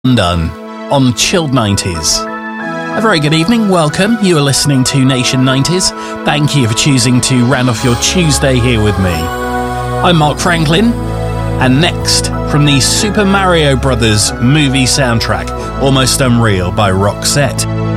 Undone on Chilled 90s. A very good evening, welcome. You are listening to Nation 90s. Thank you for choosing to round off your Tuesday here with me. I'm Mark Franklin, and next, from the Super Mario Brothers movie soundtrack, Almost Unreal by Roxette.